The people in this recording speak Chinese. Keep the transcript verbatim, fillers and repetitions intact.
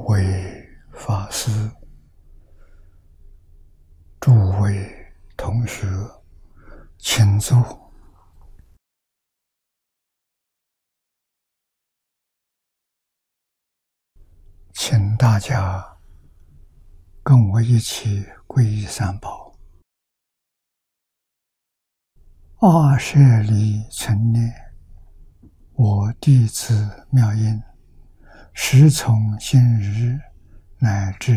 位法师、诸位同学，请坐。请大家跟我一起皈依三宝。二舍离存念，我弟子妙音，时从今日乃至